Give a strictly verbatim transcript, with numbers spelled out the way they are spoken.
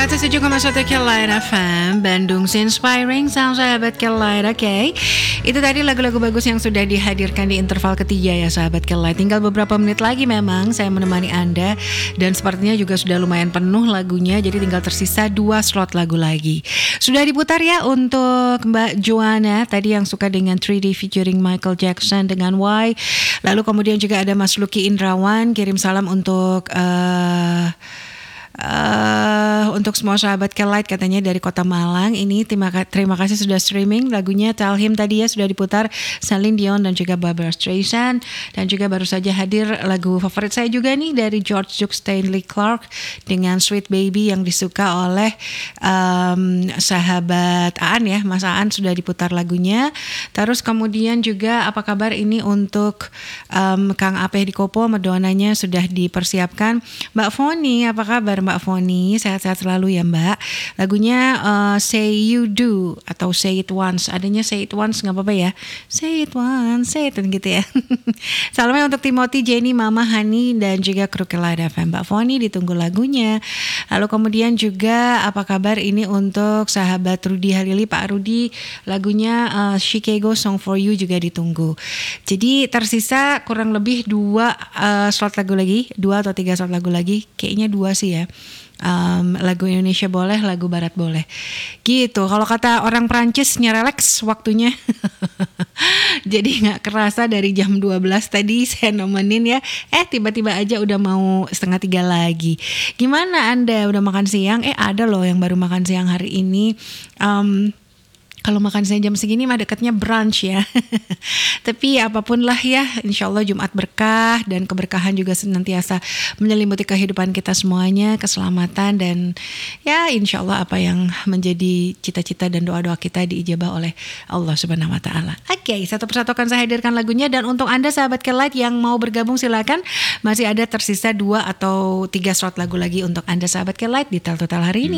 seratus tujuh koma satu Kelight F M Bandung Inspiring Sound sahabat Kelight. Oke okay. Itu tadi lagu-lagu bagus yang sudah dihadirkan di interval ketiga ya sahabat Kelight. Tinggal beberapa menit lagi memang saya menemani Anda. Dan sepertinya juga sudah lumayan penuh lagunya. Jadi tinggal tersisa dua slot lagu lagi. Sudah diputar ya untuk Mbak Joanna tadi yang suka dengan three D featuring Michael Jackson dengan Why. Lalu kemudian juga ada Mas Lucky Indrawan kirim salam untuk uh, Uh, untuk semua sahabat Kelight katanya dari Kota Malang. Ini terima, terima kasih sudah streaming lagunya Tell Him tadi ya sudah diputar Celine Dion dan juga Barbra Streisand. Dan juga baru saja hadir lagu favorit saya juga nih dari George Duke Stanley Clark dengan Sweet Baby yang disuka oleh um, sahabat Aan ya, Mas Aan sudah diputar lagunya. Terus kemudian juga apa kabar ini untuk um, Kang Apeh di Kopo, medonanya sudah dipersiapkan. Mbak Foni apa kabar Mbak Foni? Sehat-sehat selalu ya Mbak. Lagunya uh, Say You Do atau Say It Once. Adanya Say It Once gak apa-apa ya. Say It Once, Say It gitu ya. Salamnya untuk Timothy, Jenny, Mama, Hani dan juga kru Kelight F M. Mbak Foni ditunggu lagunya. Lalu kemudian juga apa kabar ini untuk sahabat Rudy Halili, Pak Rudy. Lagunya uh, Chicago Song For You juga ditunggu. Jadi tersisa kurang lebih dua uh, slot lagu lagi. Dua atau tiga slot lagu lagi. Kayaknya dua sih ya. Um, lagu Indonesia boleh, lagu Barat boleh. Gitu. Kalau kata orang Prancis nyereleks waktunya. Jadi gak kerasa dari jam dua belas tadi saya nemenin ya. Eh tiba-tiba aja udah mau setengah tiga lagi. Gimana Anda udah makan siang? Eh ada loh yang baru makan siang hari ini. Um, Kalau makan siang jam segini mah dekatnya brunch ya. Tapi apapun lah ya, insya Allah Jumat berkah dan keberkahan juga senantiasa menyelimuti kehidupan kita semuanya, keselamatan dan ya insya Allah apa yang menjadi cita-cita dan doa-doa kita diijabah oleh Allah Subhanahu Wa Taala. Oke, okay, satu persatu akan saya hadirkan lagunya dan untuk Anda sahabat Kelight yang mau bergabung silakan, masih ada tersisa dua atau tiga slot lagu lagi untuk Anda sahabat Kelight di Tel Total hari ini.